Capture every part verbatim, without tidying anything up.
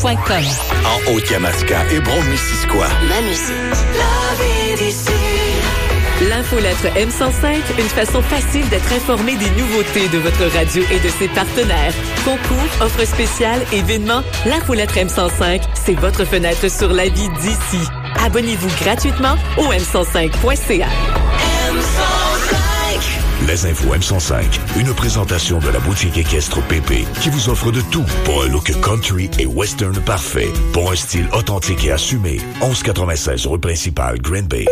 Point com. En Haute-Yamaska et Brome-Missisquoi. Ma musique. La vie d'ici. L'infolettre M cent cinq, une façon facile d'être informé des nouveautés de votre radio et de ses partenaires. Concours, offres spéciales, événements, l'infolettre M cent cinq, c'est votre fenêtre sur la vie d'ici. Abonnez-vous gratuitement au m cent cinq point c a. M cent cinq. Les infos M cent cinq, une présentation de la boutique équestre P P qui vous offre de tout pour un look country et western parfait. Pour un style authentique et assumé, onze quatre-vingt-seize rue principale, Green Bay.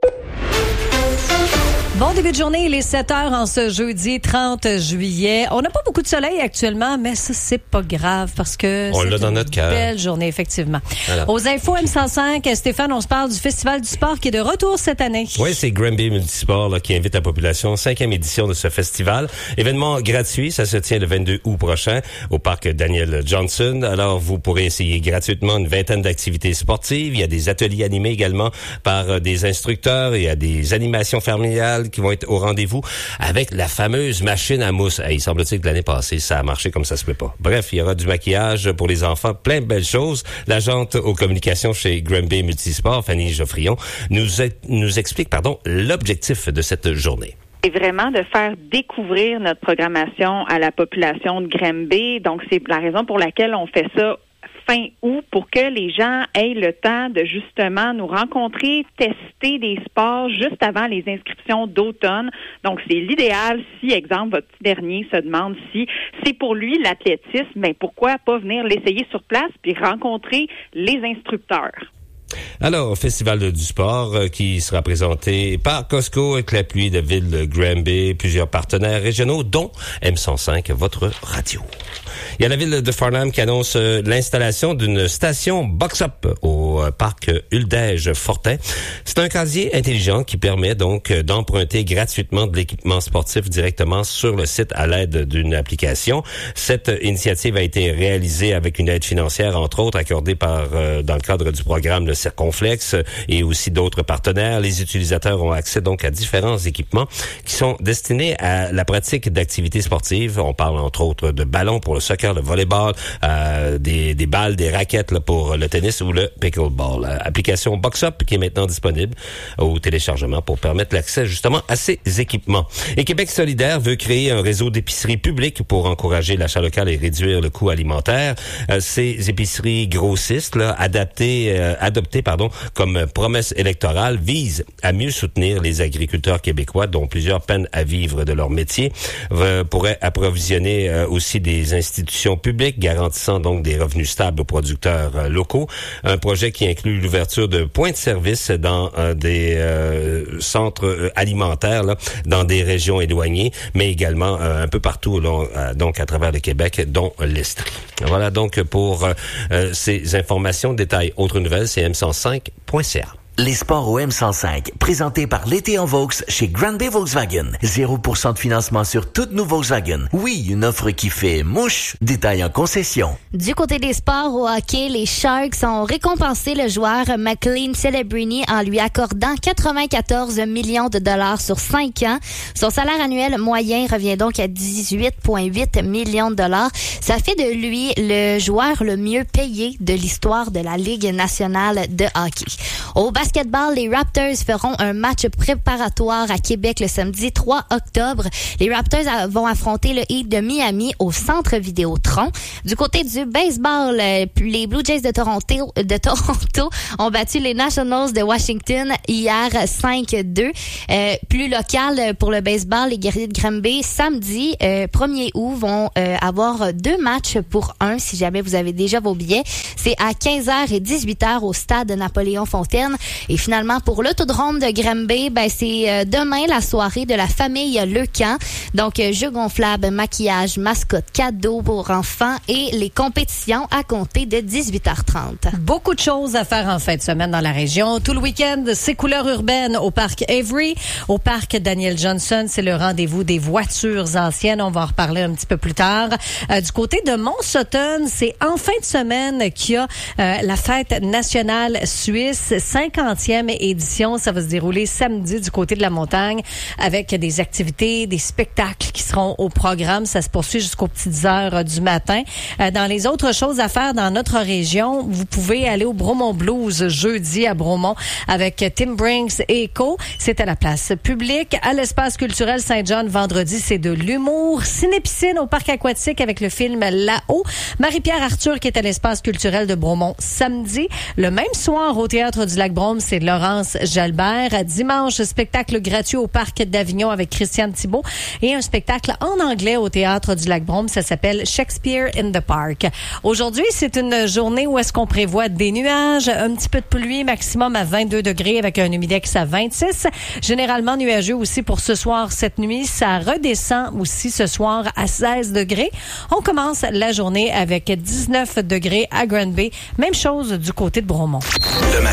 Bon début de journée, il est sept heures en ce jeudi trente juillet. On n'a pas beaucoup de soleil actuellement, mais ça, c'est pas grave parce que on c'est l'a dans une notre cœur. Belle journée, effectivement. Voilà. Aux infos M cent cinq, Stéphane, on se parle du Festival du sport qui est de retour cette année. Oui, c'est Granby Multisport là, qui invite la population. Cinquième édition de ce festival. Événement gratuit, ça se tient le vingt-deux août prochain au parc Daniel Johnson. Alors, vous pourrez essayer gratuitement une vingtaine d'activités sportives. Il y a des ateliers animés également par euh, des instructeurs. Il y a des animations familiales qui vont être au rendez-vous avec la fameuse machine à mousse. Hey, il semble-t-il que l'année passée, ça a marché comme ça se peut pas. Bref, il y aura du maquillage pour les enfants, plein de belles choses. L'agente aux communications chez Granby Multisport, Fanny Geoffrion, nous, est, nous explique pardon, l'objectif de cette journée. C'est vraiment de faire découvrir notre programmation à la population de Granby. Donc, c'est la raison pour laquelle on fait ça fin août, pour que les gens aient le temps de justement nous rencontrer, tester des sports juste avant les inscriptions d'automne. Donc, c'est l'idéal si, exemple, votre petit dernier se demande si c'est pour lui l'athlétisme, mais pourquoi pas venir l'essayer sur place puis rencontrer les instructeurs. Alors, Festival du sport euh, qui sera présenté par Costco avec l'appui de Ville de Granby, plusieurs partenaires régionaux, dont M cent cinq, votre radio. Il y a la Ville de Farnham qui annonce euh, l'installation d'une station box-up au euh, parc Uldège-Fortin. C'est un casier intelligent qui permet donc euh, d'emprunter gratuitement de l'équipement sportif directement sur le site à l'aide d'une application. Cette initiative a été réalisée avec une aide financière, entre autres, accordée par euh, dans le cadre du programme de Circonflex et aussi d'autres partenaires. Les utilisateurs ont accès donc à différents équipements qui sont destinés à la pratique d'activités sportives. On parle entre autres de ballons pour le soccer, le volleyball, euh, des, des balles, des raquettes là, pour le tennis ou le pickleball. Euh, application BoxUp qui est maintenant disponible au téléchargement pour permettre l'accès justement à ces équipements. Et Québec solidaire veut créer un réseau d'épiceries publiques pour encourager l'achat local et réduire le coût alimentaire. Euh, ces épiceries grossistes là, adaptées, euh, adoptées pardon, comme promesse électorale visent à mieux soutenir les agriculteurs québécois dont plusieurs peinent à vivre de leur métier, euh, pourraient approvisionner euh, aussi des institutions publiques garantissant donc des revenus stables aux producteurs euh, locaux. Un projet qui inclut l'ouverture de points de service dans euh, des euh, centres euh, alimentaires là, dans des régions éloignées, mais également euh, un peu partout là, euh, donc à travers le Québec, dont l'Estrie. Voilà donc pour euh, ces informations. Détails, autres nouvelles, c'est m cent cinq point c a. Les sports au M cent cinq, présentés par l'été en Vaux chez Granby Volkswagen. zéro pour cent de financement sur toutes nos Volkswagen. Oui, une offre qui fait mouche. Détail en concession. Du côté des sports au hockey, les Sharks ont récompensé le joueur McLean Celebrini en lui accordant quatre-vingt-quatorze millions de dollars sur cinq ans. Son salaire annuel moyen revient donc à dix-huit virgule huit millions de dollars. Ça fait de lui le joueur le mieux payé de l'histoire de la Ligue nationale de hockey. Au basketball, les Raptors feront un match préparatoire à Québec le samedi trois octobre. Les Raptors vont affronter le Heat de Miami au Centre Vidéotron. Du côté du baseball, les Blue Jays de Toronto, de Toronto ont battu les Nationals de Washington hier cinq deux. Euh, plus local pour le baseball, les Guerriers de Granby, samedi euh, premier août, vont euh, avoir deux matchs pour un, si jamais vous avez déjà vos billets. C'est à quinze heures et dix-huit heures au stade Napoléon-Fontaine. Et finalement, pour l'autodrome de Granby, ben c'est euh, demain la soirée de la famille Lecamp. Donc, euh, jeux gonflables, maquillage, mascotte, cadeaux pour enfants et les compétitions à compter de dix-huit heures trente. Beaucoup de choses à faire en fin de semaine dans la région. Tout le week-end, c'est couleurs urbaines au parc Avery. Au parc Daniel Johnson, c'est le rendez-vous des voitures anciennes. On va en reparler un petit peu plus tard. Euh, du côté de Mont-Sutton, c'est en fin de semaine qu'il y a euh, la fête nationale suisse. cinquante cinquantième édition. Ça va se dérouler samedi du côté de la montagne avec des activités, des spectacles qui seront au programme. Ça se poursuit jusqu'aux petites heures du matin. Euh, dans les autres choses à faire dans notre région, vous pouvez aller au Bromont Blues jeudi à Bromont avec Tim Brinks et Co. C'est à la place publique. À l'espace culturel Saint-John, vendredi, c'est de l'humour. Ciné-piscine au parc aquatique avec le film Là-haut. Marie-Pierre Arthur qui est à l'espace culturel de Bromont samedi. Le même soir au Théâtre du Lac-Brome, c'est Laurence Jalbert. Dimanche, spectacle gratuit au parc d'Avignon avec Christiane Thibault et un spectacle en anglais au Théâtre du Lac-Brome. Ça s'appelle Shakespeare in the Park. Aujourd'hui, c'est une journée où est-ce qu'on prévoit des nuages, un petit peu de pluie, maximum à vingt-deux degrés avec un humidex à vingt-six. Généralement nuageux aussi pour ce soir, cette nuit. Ça redescend aussi ce soir à seize degrés. On commence la journée avec dix-neuf degrés à Granby. Même chose du côté de Bromont.